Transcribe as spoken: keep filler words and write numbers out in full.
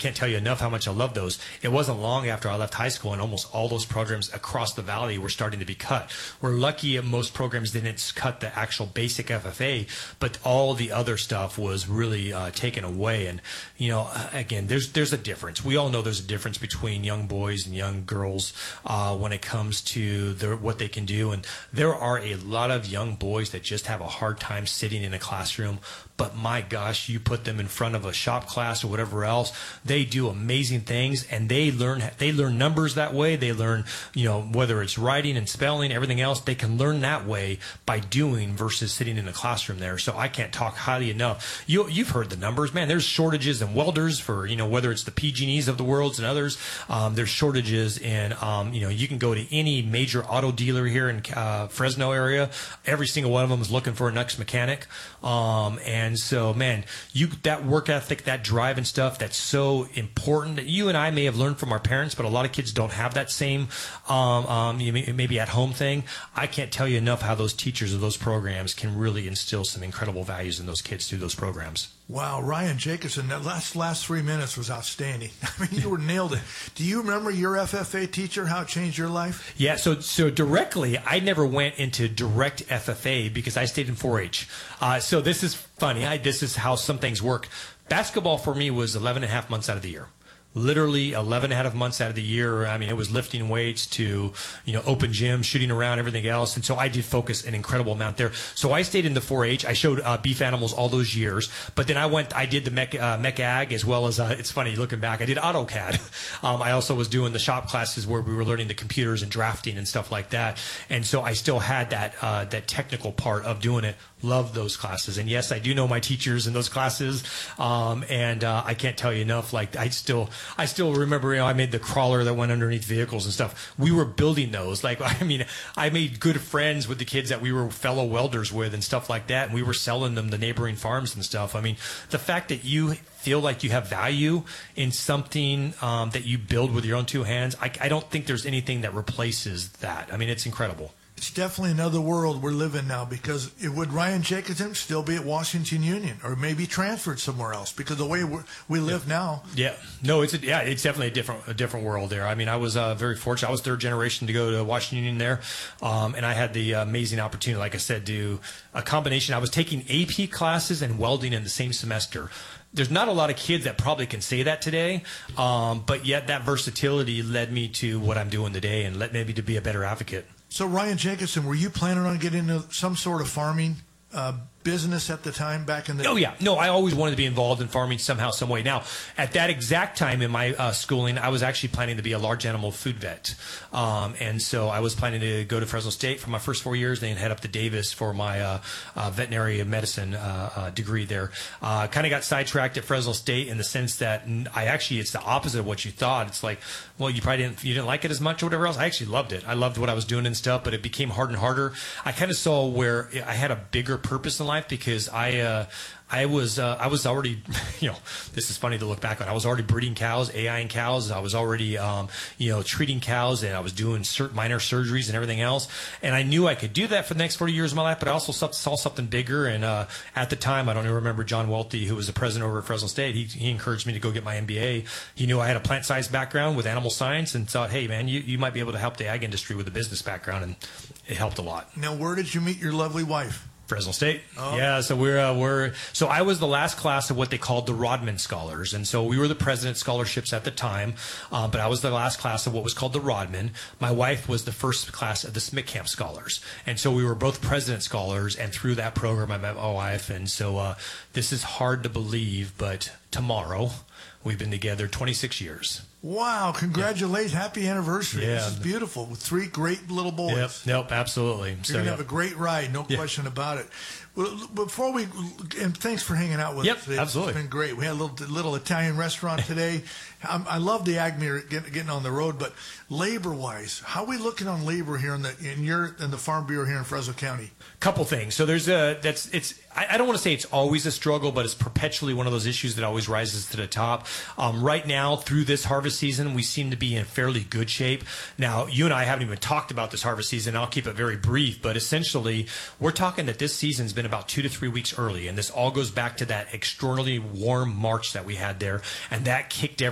can't tell you enough how much I love those. It wasn't long after I left high school, and almost all those programs across the valley were starting to be cut. We're lucky most programs didn't cut the actual basic F F A, but all the other stuff was really uh, taken away. And, you know, again, there's there's a difference. We all know there's a difference between young boys and young girls uh, when it comes to their, what they can do. And there are a lot of young boys that just have a hard time sitting in a classroom. But my gosh, you put them in front of a shop class or whatever else, they do amazing things, and they learn they learn numbers that way. They learn, you know, whether it's writing and spelling, everything else, they can learn that way by doing versus sitting in a classroom there. So I can't talk highly enough. You you've heard the numbers, man. There's shortages in welders for, you know, whether it's the P G and E's of the world and others. Um, there's shortages in, um, you know, you can go to any major auto dealer here in uh, Fresno area. Every single one of them is looking for a next mechanic. Um, and And so, man, you that work ethic, that drive and stuff, that's so important. You and I may have learned from our parents, but a lot of kids don't have that same um, um, maybe at home thing. I can't tell you enough how those teachers of those programs can really instill some incredible values in those kids through those programs. Wow, Ryan Jacobson, that last last three minutes was outstanding. I mean, you were nailed it. Do you remember your F F A teacher, how it changed your life? Yeah, so so directly, I never went into direct F F A because I stayed in four H. Uh, so this is funny. I, this is how some things work. Basketball for me was eleven and a half months out of the year. Literally eleven and a half months out of the year. I mean, it was lifting weights to, you know, open gym, shooting around, everything else. And so I did focus an incredible amount there. So I stayed in the four H. I showed uh, beef animals all those years. But then I went, I did the mech, uh, mech ag as well as, uh, it's funny looking back, I did AutoCAD. Um, I also was doing the shop classes where we were learning the computers and drafting and stuff like that. And so I still had that, uh, that technical part of doing it. Love those classes. And yes, I do know my teachers in those classes. Um, and uh, I can't tell you enough. Like I still, I still remember, you know, I made the crawler that went underneath vehicles and stuff. We were building those. Like, I mean, I made good friends with the kids that we were fellow welders with and stuff like that. And we were selling them to neighboring farms and stuff. I mean, the fact that you feel like you have value in something um, that you build with your own two hands, I, I don't think there's anything that replaces that. I mean, it's incredible. It's definitely another world we're living now, because it, would Ryan Jacobson still be at Washington Union or maybe transferred somewhere else because the way we're, we live yeah. now? Yeah, no, it's a, yeah, it's definitely a different a different world there. I mean, I was uh, very fortunate. I was third generation to go to Washington Union there, um, and I had the amazing opportunity, like I said, to do a combination. I was taking A P classes and welding in the same semester. There's not a lot of kids that probably can say that today, um, but yet that versatility led me to what I'm doing today and led me to be a better advocate. So, Ryan Jacobson, were you planning on getting into some sort of farming uh, business at the time back in the... Oh, yeah. No, I always wanted to be involved in farming somehow, some way. Now, at that exact time in my uh, schooling, I was actually planning to be a large animal food vet. Um, and so I was planning to go to Fresno State for my first four years, then head up to Davis for my uh, uh, veterinary medicine uh, uh, degree there. Uh, kind of got sidetracked at Fresno State in the sense that I actually, it's the opposite of what you thought. It's like, well, you probably didn't, you didn't like it as much or whatever else. I actually loved it. I loved what I was doing and stuff, but it became harder and harder. I kind of saw where I had a bigger purpose in life because I, uh, I was, uh, I was already, you know, this is funny to look back on. I was already breeding cows, AIing cows. I was already, um, you know, treating cows, and I was doing certain minor surgeries and everything else. And I knew I could do that for the next forty years of my life, but I also saw something bigger. And uh, at the time, I don't even remember John Welty, who was the president over at Fresno State. He, he encouraged me to go get my M B A. He knew I had a plant science background with animal science, and thought, hey, man, you, you might be able to help the ag industry with a business background, and it helped a lot. Now, where did you meet your lovely wife? Fresno State. Oh. Yeah, so we're uh, we're so I was the last class of what they called the Rodman Scholars, and so we were the President's Scholarships at the time, um, but I was the last class of what was called the Rodman. My wife was the first class of the Smith-Camp Scholars, and so we were both President's Scholars, and through that program I met my wife, and so uh, this is hard to believe, but tomorrow we've been together twenty-six years. Wow, congratulations. Yeah. Happy anniversary. Yeah. This is beautiful with three great little boys. Yep, yep, absolutely. You're so, going to yep. have a great ride, no yeah. question about it. Well, before we, and thanks for hanging out with yep, us today. Absolutely. It's been great. We had a little, little Italian restaurant today. I, I love the Agmere getting, getting on the road, but labor-wise, how are we looking on labor here in the in your in the Farm Bureau here in Fresno County? Couple things. So there's a that's it's I, I don't want to say it's always a struggle, but it's perpetually one of those issues that always rises to the top. Um, right now, through this harvest season, we seem to be in fairly good shape. Now, you and I haven't even talked about this harvest season. I'll keep it very brief, but essentially, we're talking that this season's been about two to three weeks early, and this all goes back to that extraordinarily warm March that we had there, and that kicked everything.